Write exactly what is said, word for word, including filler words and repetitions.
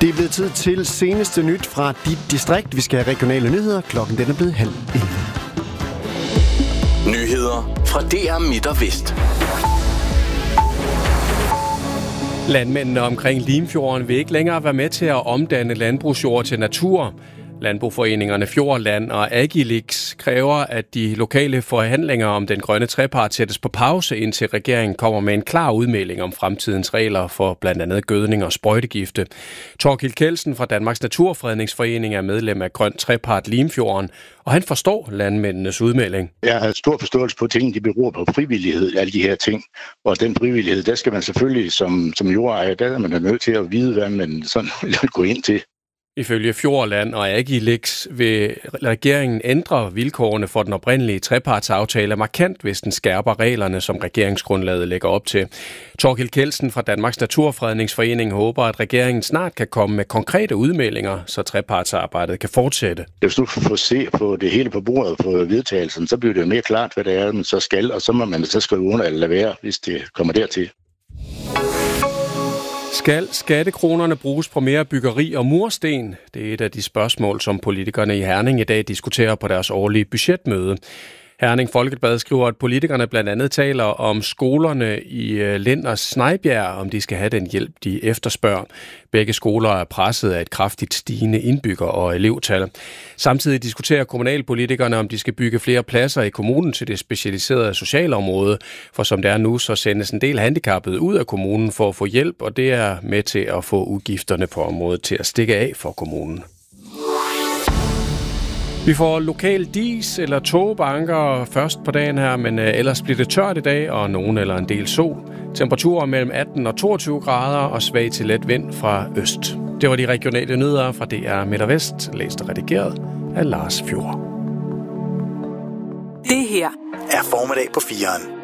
Det er blevet tid til seneste nyt fra dit distrikt. Vi skal have regionale nyheder. Klokken den er blevet halv elleve. Nyheder fra D R Midt og Vest. Landmændene omkring Limfjorden vil ikke længere være med til at omdanne landbrugsjord til natur. Landboforeningerne Fjordland og Agilix kræver, at de lokale forhandlinger om den grønne trepart sættes på pause, indtil regeringen kommer med en klar udmelding om fremtidens regler for blandt andet gødning og sprøjtegifte. Thorkild Kjeldsen fra Danmarks Naturfredningsforening er medlem af Grøn Trepart Limfjorden, og han forstår landmændenes udmelding. Jeg har stor forståelse på ting, de beror på frivillighed, alle de her ting. Og den frivillighed, der skal man selvfølgelig som, som jordejer, der er man nødt til at vide, hvad man sådan vil gå ind til. Ifølge Fjordland og Agilix vil regeringen ændre vilkårene for den oprindelige trepartsaftale markant, hvis den skærper reglerne, som regeringsgrundlaget lægger op til. Thorkild Kjeldsen fra Danmarks Naturfredningsforening håber, at regeringen snart kan komme med konkrete udmeldinger, så trepartsarbejdet kan fortsætte. Hvis du får se på det hele på bordet på vedtagelsen, så bliver det mere klart, hvad det er, man så skal, og så må man så skrive under eller lade være, hvis det kommer dertil. Skal skattekronerne bruges på mere byggeri og mursten? Det er et af de spørgsmål, som politikerne i Herning i dag diskuterer på deres årlige budgetmøde. Herning Folkeblad skriver, at politikerne blandt andet taler om skolerne i Lind og Snejbjerg, om de skal have den hjælp, de efterspørger. Begge skoler er presset af et kraftigt stigende indbygger- og elevtal. Samtidig diskuterer kommunalpolitikerne, om de skal bygge flere pladser i kommunen til det specialiserede socialområde. For som det er nu, så sendes en del handicappede ud af kommunen for at få hjælp, og det er med til at få udgifterne på området til at stikke af for kommunen. Vi får lokal dis eller togbanker først på dagen her, men ellers bliver det tørt i dag, og nogen eller en del sol. Temperaturer mellem atten og toogtyve grader og svag til let vind fra øst. Det var de regionale nyheder fra D R Midt og Vest, læst og redigeret af Lars Fjord. Det her er Formiddag på fireren.